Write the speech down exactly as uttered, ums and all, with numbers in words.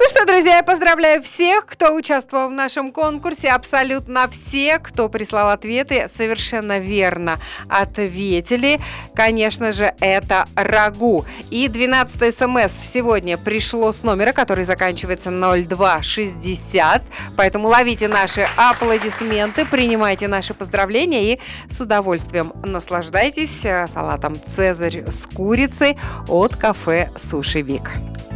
что, друзья, я поздравляю всех, кто участвовал в нашем конкурсе. Абсолютно все, кто прислал ответы, совершенно верно ответили. Конечно же, это рагу. И двенадцатое смс сегодня пришло с номера, который заканчивается ноль два шестьдесят. Поэтому ловите наши аплодисменты, принимайте наши поздравления и с удовольствием наслаждайтесь салатом «Цезарь» с курицей от кафе «Суши Вик».